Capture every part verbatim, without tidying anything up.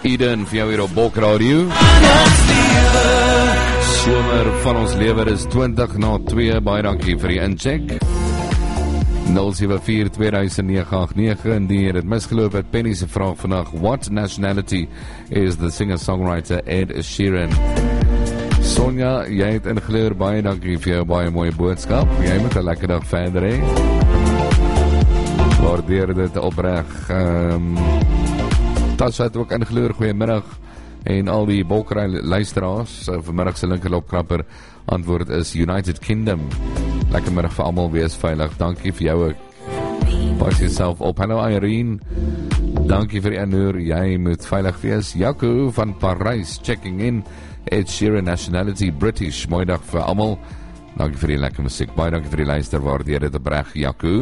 Eden, vir jou hier op Bok Radio. Somer van ons lewe is twintig na twee, baie dankie vir die incheck. nul sewe vier twee nege agt nege, en die het misgeloop het Penny se vraag vandag, what nationality is the singer-songwriter Ed Sheeran? Sonja, jy het ingeleur, baie dankie vir jou baie mooie boodskap, jy moet 'n lekker dag verder hê. Waardeer dit opreg. Um, Tasha het ook ingeleur, goeiemiddag, en al die Bokry luisteraars, uh, vanmiddag se linkerlopkrapper antwoord is United Kingdom. Lekker middag vir almal, wees veilig, dankie vir jou ook. Pas jouself op. Hallo Irene, dankie vir die aanhoor, jy moet veilig wees. Jaco van Parys, checking in. Ed Sheeran, nationality British, mooi dag vir almal, dankie vir die lekker musiek, baie dankie vir die luister, waardeer dit opreg, Jaco.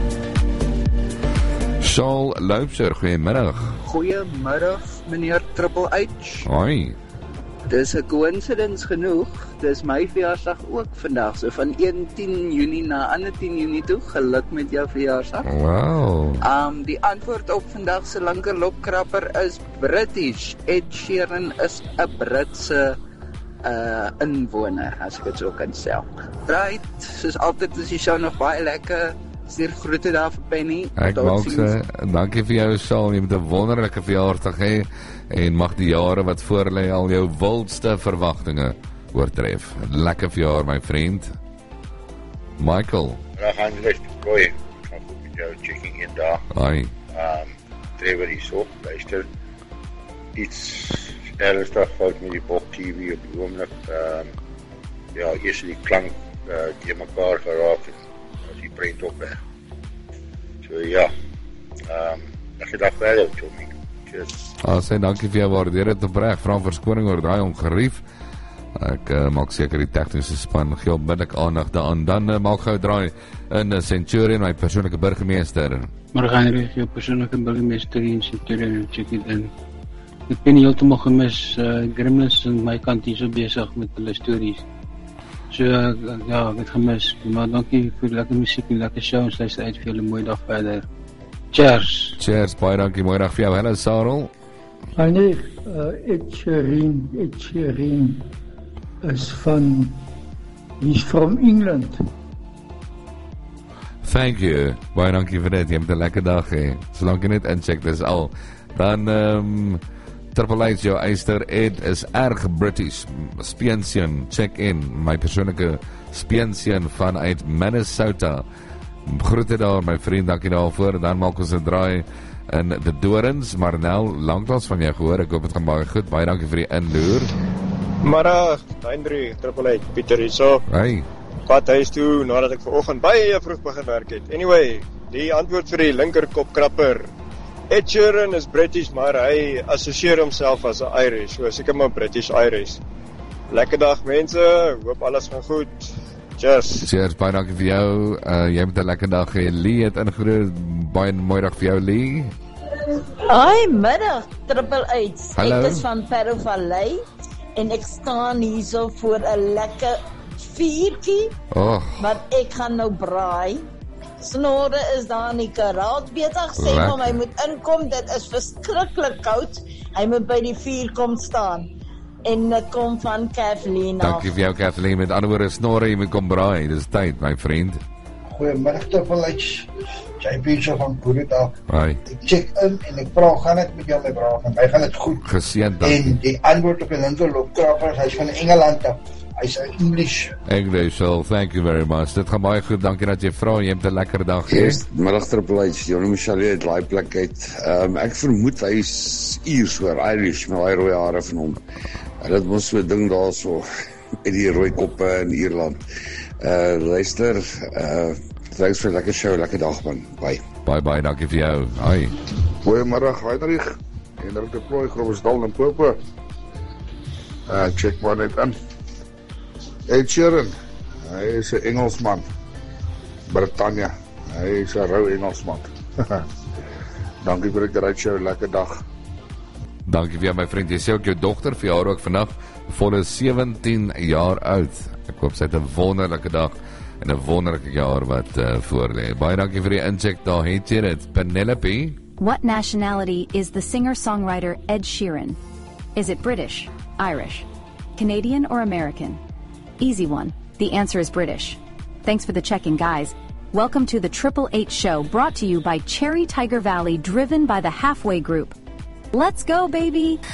Saul Loubser, goeiemiddag. Goeiemiddag, meneer Triple H. Hoi. Dis 'n coincidence genoeg, dis my verjaarsdag ook vandag, so van een tien Junie na ander tien Junie toe, geluk met jou verjaarsdag. Wow. Um, die antwoord op vandag se linkerlopkrapper is British. Ed Sheeran is 'n Britse uh, inwoner, as ek dit so kan sê. Right, soos altyd is die show nog baie lekker. Stuur groete daar vir Penny. Ek maak se, dankie vir jou Saul, jy moet 'n wonderlike verjaarsdag hê, en mag die jare wat voorlê al jou wildste verwagtinge oortref. Lekker verjaar my vriend. Michael. Ja, gaan jy net gooi. Ek gaan goed met jou checking in daar. Ai. Um, Trevor is so, luister. Iets ernstig fout met die Bok T V op die oomblik. Um, ja, eers die klank uh, die mekaar geraak het. Print op, hè. So, ja. Um, ek het daar verder, Tommy. Cheers. Ah, sê, dankie vir jou waardeer het opreg. Vra verskoning oor daai ongerief. Ek uh, maak seker die tegniese span gee onmiddellik aandag daaraan. Dan uh, maak gou draai in uh, Centurion, my persoonlike burgemeester. Maar gaan jy jou persoonlike burgemeester in Centurion, check dit in. Ek ben heeltemal gemis, uh, Gremlins aan my kant hier so besig met hulle stories. So, uh, ja, ek het gemis, maar dankie vir lekker muziek en lekker show, en sluister uit vir julle mooie dag verder. Cheers! Cheers, baie dankie, mooie dag vir jou. Hallo, Sarel. Ah nee, uh, Ed Sheeran, Ed Sheeran is van, he's from England. Thank you, baie dankie vir dit, jy moet 'n lekker dag hê, solank jy net incheck, dis al. Dan, um, Triple H, jou eister, Ed is erg British, Speensien, check in, my persoonlijke Speensien vanuit Minnesota. Groete daar, my vriend, dankie daarvoor. Dan maak ons 'n draai in de Dorens, Marnel, langklaas van jou gehoor, ek hoop het gaan baie goed, baie dankie vir die inloer. Middag, Hendrik, Triple H, Pieter hier so. Hey. Pad huis toe, nadat ek vanoggend baie vroeg begin werk het. Anyway, die antwoord vir die linkerkopkrapper. Ed Sheeran is British, maar hy assosieer homself as 'n Irish, so seker maar British Irish. Lekker dag mense, hoop alles gaan goed. Cheers. Cheers, baie dankie vir jou. Uh, jy moet 'n lekker dag hê. Lee het ingegroet, baie mooi dag vir jou, Lee. Hoi, middag, Triple H. Hallo. Ek is van Perro Vallei en ek staan hierso voor 'n lekker vuurtjie. Oh. Maar ek gaan nou braai. Snore is daar in die karaat bezig, sê hom, hy moet inkom, dit is verskriklik koud, hy moet by die vuur kom staan, en dit kom van Kathleen af. Dankie vir jou, Kathleen, met ander woorde, snore, jy moet kom braai, dit is tyd, my vriend. Goeiemiddag, Triple H, J P van Boerita. Hoi. Ek check in, en ek vraag, gaan het met jou, my vraag, en my gaan het goed. Geseend, dankie. En die antwoord op die linkerloopkrapper, hy is van Engeland af. Hy is English. English, so thank you very much. Dit gaan baie goed, dankie dat jy vra, jy hebt 'n lekker dag. Yes, middag Triple H, Johnny Michelle het laai plek uit. Um, ek vermoed hy is Iers hoor, Irish, met die rooi hare van hom. En dit was so 'n ding daar so, met die rooi koppe in Ierland. Uh, luister, uh, thanks vir 'n lekker show, lekker dag man, bye. Bye bye, dankie vir jou, hoi. Goeiemiddag, Heinrich, en daar het plooi Groblersdal en Popo. Uh, check maar net in. Ed Sheeran, hy is 'n Engelsman, Britannia, hy is 'n rou Engelsman. Dankie vir die great show, lekker dag. Dankie vir jou my vriend, jy sê ook jou dogter verjaar ook vandag, volle sewentien jaar oud. Ek hoop sy het 'n wonderlike dag en 'n wonderlike jaar wat uh, voor lê. Baie dankie vir die incheck daar, het jy dit, Penelope? What nationality is the singer-songwriter Ed Sheeran? Is it British, Irish, Canadian, or American? Easy one. The answer is British. Thanks for the check-in, guys. Welcome to the Triple H Show, brought to you by Cherry Tiger Valley, driven by the Halfway Group. Let's go, baby!